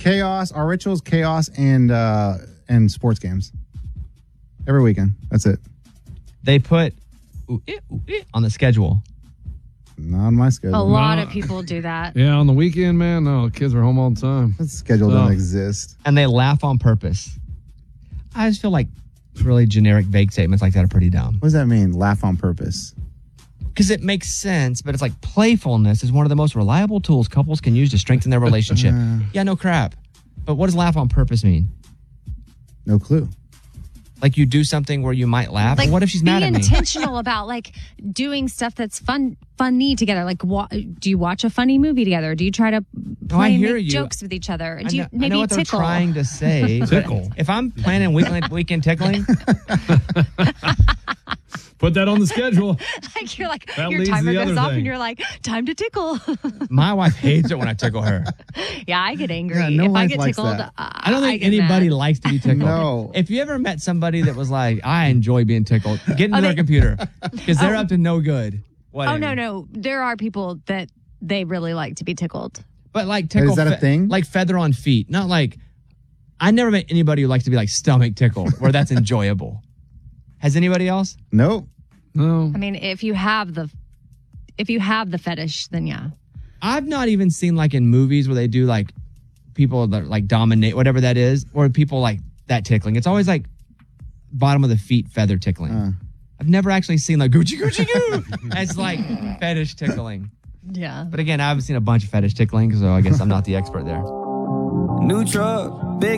chaos. Our rituals, chaos, and sports games. Every weekend. That's it. They put on the schedule. Not on my schedule. A lot of people do that. Yeah, on the weekend, man. No, kids are home all the time. That schedule doesn't exist. And they laugh on purpose. I just feel like really generic, vague statements like that are pretty dumb. What does that mean? Laugh on purpose. Because it makes sense, but it's like playfulness is one of the most reliable tools couples can use to strengthen their relationship. Yeah, no crap. But what does laugh on purpose mean? No clue. Like you do something where you might laugh. Like, What if she's mad at me? Be intentional about like doing stuff that's funny together. Like, do you watch a funny movie together? Do you try to play and make jokes with each other? Do you maybe I know what tickle? they're trying to say. Tickle. If I'm planning weekend tickling, Put that on the schedule. Like you're like That your leads to timer the goes other off thing. and you're like, time to tickle. my wife hates it when I tickle her. Yeah, I get angry Yeah, no if I wife get likes tickled. that. I don't think get anybody mad. likes to be tickled. No. If you ever met somebody that was like, I enjoy being tickled, get into their computer because they're up to no good. What Oh no, there are people that they really like to be tickled. But like tickle. Is that a thing? Like feather on feet. Not like, I never met anybody who likes to be like stomach tickled where that's enjoyable. Has anybody else? Nope. No. I mean, if you have the fetish, then yeah. I've not even seen like in movies where they do like people that like dominate, whatever that is, or people like that tickling. It's always like bottom of the feet feather tickling. I've never actually seen like Gucci goo as like fetish tickling. Yeah. But again, I haven't seen a bunch of fetish tickling, so I guess I'm not the expert there. New truck, big